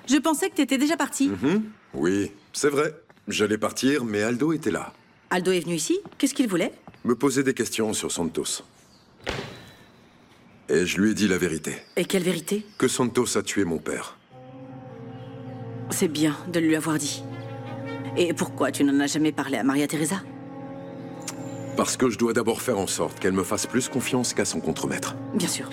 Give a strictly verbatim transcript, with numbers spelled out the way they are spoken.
Je pensais que t'étais déjà parti. Mm-hmm. Oui, c'est vrai. J'allais partir, mais Aldo était là. Aldo est venu ici? Qu'est-ce qu'il voulait? Me poser des questions sur Santos. Et je lui ai dit la vérité. Et quelle vérité? Que Santos a tué mon père. C'est bien de lui avoir dit. Et pourquoi tu n'en as jamais parlé à Maria Teresa? Parce que je dois d'abord faire en sorte qu'elle me fasse plus confiance qu'à son contremaître. Bien sûr.